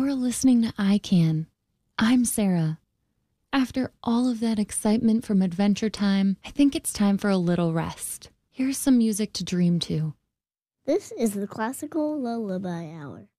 You're listening to I Can. I'm Sarah. After all of that excitement from Adventure Time, I think it's time for a little rest. Here's some music to dream to. This is the Classical Lullaby Hour.